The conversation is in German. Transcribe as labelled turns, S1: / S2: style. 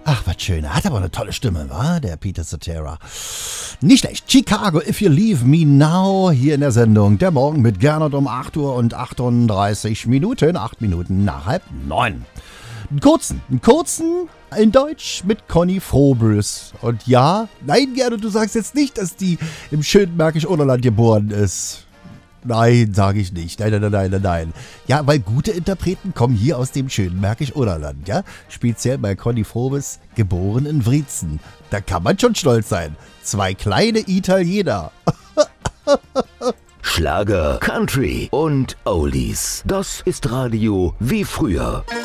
S1: Ach, was schön. Er hat aber eine tolle Stimme, wa? Der Peter Cetera. Nicht schlecht. Chicago, If You Leave Me Now, hier in der Sendung. Der Morgen mit Gernot um 8 Uhr und 38 Minuten. 8 Minuten nach 8:30. Einen kurzen in Deutsch mit Conny Frobös. Und ja, nein, Gernot, du sagst jetzt nicht, dass die im schönen Märkisch-Oderland geboren ist. Nein, sage ich nicht. Nein. Ja, weil gute Interpreten kommen hier aus dem schönen Märkisch-Oderland, ja? Speziell bei Conny Frobes, geboren in Wriezen. Da kann man schon stolz sein. 2 kleine Italiener.
S2: Schlager, Country und Oldies. Das ist Radio wie früher.